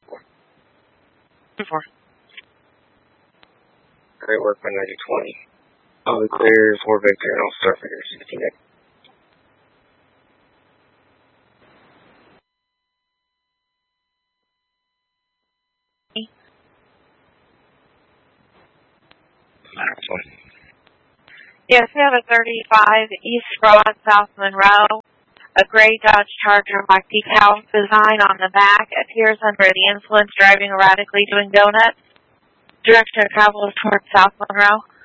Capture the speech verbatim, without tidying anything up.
Four. Great work by ninety twenty. All the clear for Victor and all Starfighter sixteen. Yes, we have a thirty-five East Broad, South Monroe. A gray Dodge Charger black decal design on the back. Appears under the influence, driving erratically, doing donuts. Direction of travel is towards South Monroe.